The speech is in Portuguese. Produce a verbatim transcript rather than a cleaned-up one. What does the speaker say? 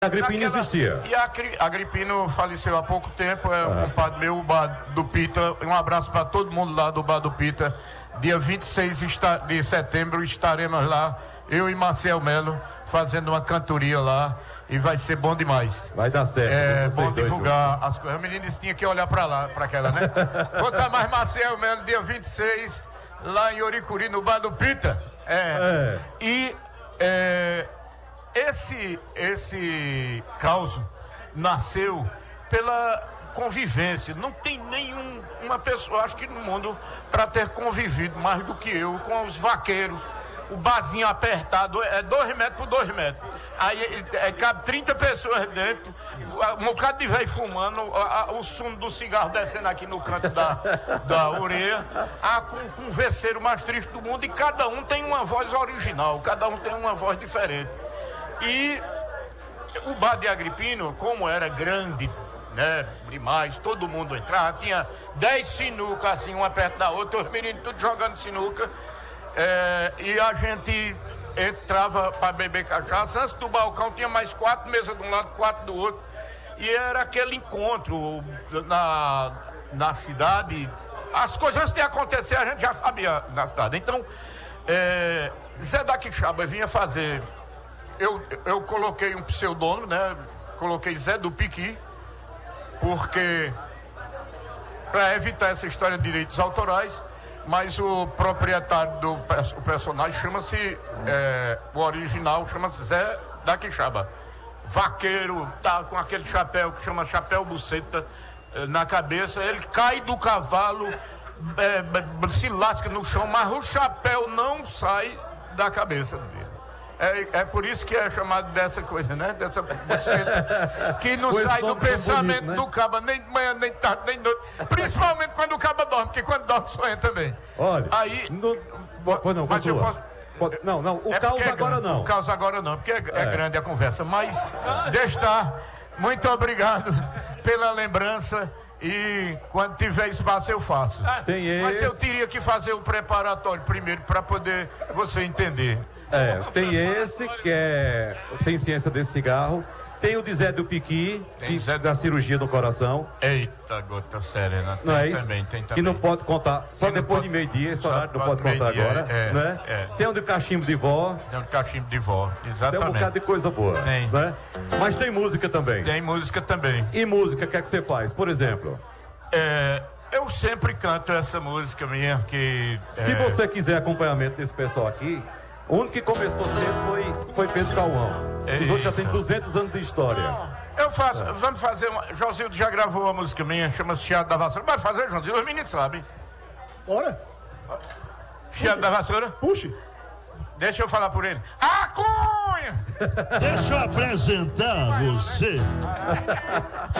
Agripino Naquela, existia. E a Agripino faleceu há pouco tempo, é um compadre meu, o Bar do Pita. Um abraço para todo mundo lá do Bar do Pita. Dia vinte e seis de setembro estaremos lá, eu e Marcel Melo, fazendo uma cantoria lá. E vai ser bom demais. Vai dar certo. É bom divulgar as coisas. O menino disse que tinha que olhar para lá, para aquela, né? Contar mais Marcel Melo, dia vinte e seis, lá em Oricuri, no Bar do Pita. É. é. E é, esse, esse caos nasceu pela convivência. Não tem nenhuma pessoa, acho que no mundo, para ter convivido mais do que eu com os vaqueiros. O barzinho apertado, é dois metros por dois metros. Aí é, cabe trinta pessoas dentro, um bocado de velho fumando, a, a, o sumo do cigarro descendo aqui no canto da, da orelha, a, com, com o veceiro mais triste do mundo, e cada um tem uma voz original, cada um tem uma voz diferente. E o bar de Agripino, como era grande, né, demais, todo mundo entrava, tinha dez sinucas assim, uma perto da outra, os meninos tudo jogando sinuca. É, e a gente entrava para beber cachaça. Antes do balcão tinha mais quatro mesas de um lado, quatro do outro. E era aquele encontro na, na cidade. As coisas antes de acontecer a gente já sabia na cidade. Então, é, Zé da Quixaba vinha fazer. Eu, eu coloquei um pseudônimo, né? Coloquei Zé do Piqui, porque para evitar essa história de direitos autorais. Mas o proprietário do o personagem chama-se, é, o original chama-se Zé da Quixaba. Vaqueiro, tá com aquele chapéu que chama chapéu buceta é, na cabeça, ele cai do cavalo, é, se lasca no chão, mas o chapéu não sai da cabeça dele. É, é por isso que é chamado dessa coisa, né? Dessa buceta, que não pois sai do pensamento bonito, né? Do caba, nem de manhã, nem de tarde, nem de noite. Principalmente quando o caba dorme, porque quando dorme sonha também. Olha, aí. No, pode não, mas eu posso, pode, não, não, o é caos é agora grande, não. O caos agora não, porque é, é. é grande a conversa. Mas, deixa estar. Muito obrigado pela lembrança. E quando tiver espaço eu faço. Tem esse... Mas eu teria que fazer o preparatório primeiro para poder você entender. É, tem esse que é, tem ciência desse cigarro, tem o de Zé do Piqui, que, Zé do... da cirurgia do coração. Eita, gota serena. Não é isso? Também, tem também. Que não pode contar, só que depois pode... de meio-dia, esse horário não pode contar agora, é, né? É. Tem o de cachimbo de vó. Tem o de cachimbo de vó, exatamente. Tem um bocado de coisa boa, tem. Né? Mas tem música também. Tem música também. E música, o que é que você faz, por exemplo? É... Eu sempre canto essa música minha, que... Se é... você quiser acompanhamento desse pessoal aqui... O único que começou cedo foi, foi Pedro Cauã. Os outros já têm duzentos anos de história. Eu faço, é. vamos fazer uma... Josildo já gravou uma música minha, chama-se Chiado da Vassoura. Vai fazer, Josildo? Os meninos sabem. Bora. Chiado da Vassoura? Puxe. Deixa eu falar por ele. A Cunha! Deixa eu apresentar você.